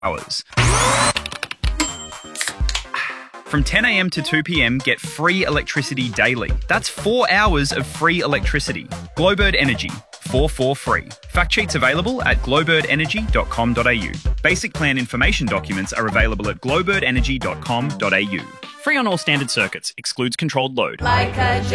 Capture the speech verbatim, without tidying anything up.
hours. From ten a m to two p m, get free electricity daily. That's four hours of free electricity. Glowbird Energy, four four free. Fact sheets available at glowbird energy dot com dot a u. Basic plan information documents are available at glowbird energy dot com dot a u. Free on all standard circuits, excludes controlled load. Like a